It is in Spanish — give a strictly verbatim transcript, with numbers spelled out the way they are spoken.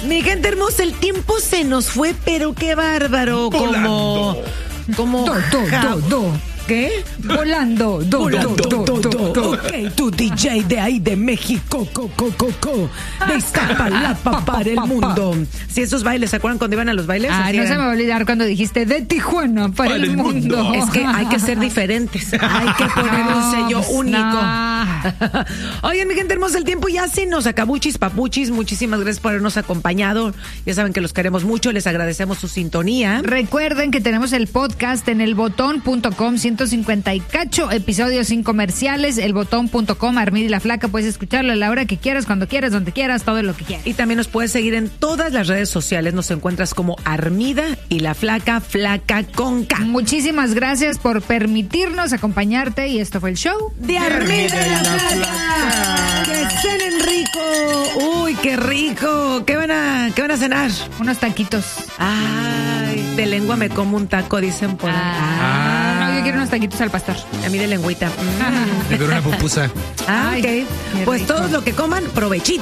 Mi gente hermosa, el tiempo se nos fue, pero qué bárbaro. Volando. Como. Como. Do, do, ja- do, do. ¿Qué? Volando. Do, Volando, do, do, do, do, do. Ok, tu D J de ahí de México, co, co, co, co, de Iztapalapa para el mundo. Si esos bailes, ¿se acuerdan cuando iban a los bailes? Ay, Así no se eran. me va a olvidar cuando dijiste de Tijuana para, Para el, el mundo. mundo. Es que hay que ser diferentes. Hay que poner un sello pues, único. no. Oigan, mi gente hermosa, el tiempo ya se nos acabuchis, papuchis. Muchísimas gracias por habernos acompañado. Ya saben que los queremos mucho. Les agradecemos su sintonía. Recuerden que tenemos el podcast en elbotón punto com, ciento cincuenta y cacho, episodios sin comerciales, elbotón punto com, Armida y la Flaca, puedes escucharlo a la hora que quieras, cuando quieras, donde quieras, todo lo que quieras. Y también nos puedes seguir en todas las redes sociales. Nos encuentras como Armida y la Flaca, Flaca con K. Muchísimas gracias por permitirnos acompañarte y esto fue el show. De Armida y la Flaca. Que cenen rico. Uy, qué rico. ¿Qué van a, qué van a cenar? Unos taquitos. Ay, de lengua me como un taco, dicen por ahí. Ah, no, yo quiero unos taquitos al pastor. A mí de lengüita. Mm. Le quiero una pupusa. Ah, Ay, ok. qué Pues rico. todos lo que coman, provechito.